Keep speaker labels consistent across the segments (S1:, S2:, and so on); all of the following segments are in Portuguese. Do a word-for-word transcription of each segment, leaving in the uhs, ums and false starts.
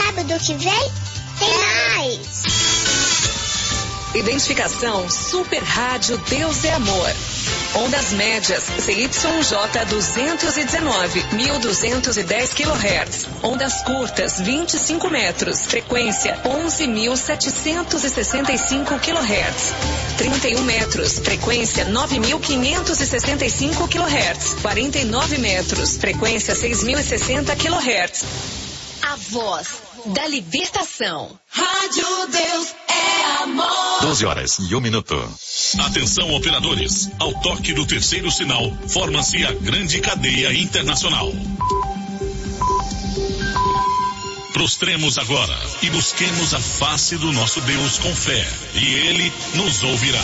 S1: sábado que vem tem mais.
S2: Identificação Super Rádio Deus é Amor. Ondas médias C Y J duzentos e dezenove, mil duzentos e dez quilohertz. Ondas curtas vinte e cinco metros. Frequência onze mil setecentos e sessenta e cinco quilohertz. trinta e um metros. Frequência nove mil quinhentos e sessenta e cinco quilohertz. quarenta e nove metros. Frequência seis mil e sessenta quilohertz. A voz da libertação. Rádio Deus é Amor.
S3: doze horas e um minuto.
S4: Atenção, operadores. Ao toque do terceiro sinal, forma-se a grande cadeia internacional. Prostremos agora e busquemos a face do nosso Deus com fé, e Ele nos ouvirá.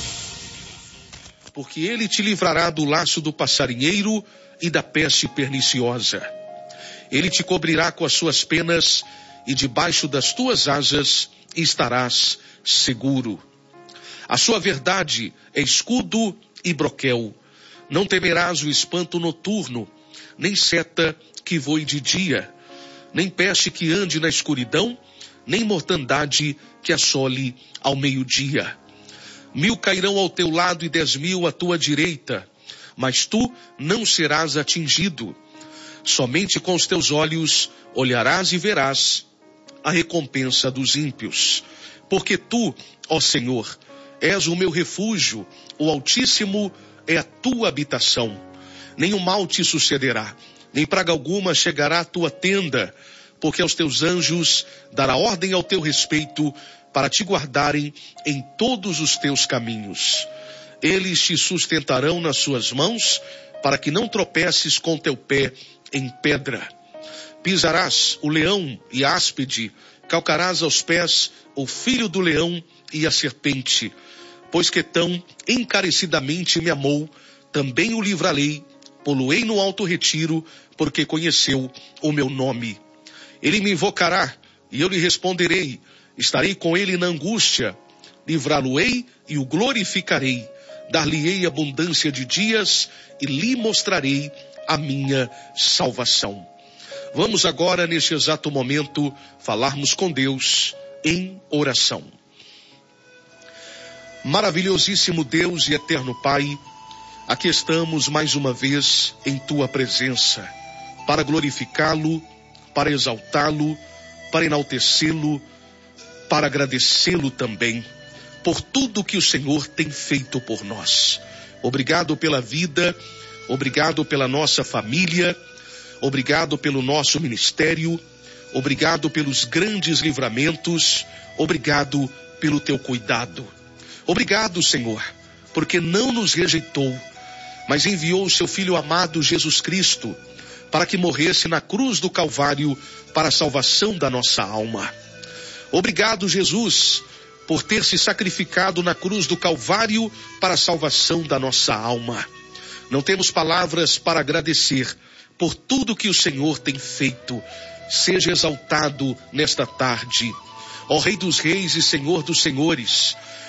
S5: Porque Ele te livrará do laço do passarinheiro e da peste perniciosa. Ele te cobrirá com as suas penas e debaixo das tuas asas estarás seguro. A sua verdade é escudo e broquel. Não temerás o espanto noturno, nem seta que voe de dia, nem peste que ande na escuridão, nem mortandade que assole ao meio-dia. Mil cairão ao teu lado e dez mil à tua direita, mas tu não serás atingido. Somente com os teus olhos olharás e verás a recompensa dos ímpios. Porque tu, ó Senhor, és o meu refúgio, o Altíssimo é a tua habitação. Nenhum mal te sucederá, nem praga alguma chegará à tua tenda, porque aos teus anjos dará ordem ao teu respeito para te guardarem em todos os teus caminhos. Eles te sustentarão nas suas mãos, para que não tropeces com teu pé em pedra. Pisarás o leão e a áspide, calcarás aos pés o filho do leão e a serpente. Pois que tão encarecidamente me amou, também o livrarei, pô-lo-ei no alto retiro, porque conheceu o meu nome. Ele me invocará, e eu lhe responderei, estarei com ele na angústia, livrá-lo-ei e o glorificarei, dar-lhe-ei abundância de dias, e lhe mostrarei a minha salvação. Vamos agora, neste exato momento, falarmos com Deus em oração. Maravilhosíssimo Deus e eterno Pai, aqui estamos mais uma vez em Tua presença, para glorificá-lo, para exaltá-lo, para enaltecê-lo, para agradecê-lo também, por tudo que o Senhor tem feito por nós. Obrigado pela vida, obrigado pela nossa família, obrigado pelo nosso ministério, obrigado pelos grandes livramentos, obrigado pelo teu cuidado. Obrigado, Senhor, porque não nos rejeitou, mas enviou o seu Filho amado Jesus Cristo para que morresse na cruz do Calvário para a salvação da nossa alma. Obrigado, Jesus, por ter se sacrificado na cruz do Calvário para a salvação da nossa alma. Não temos palavras para agradecer por tudo que o Senhor tem feito. Seja exaltado nesta tarde, ó Rei dos Reis e Senhor dos Senhores.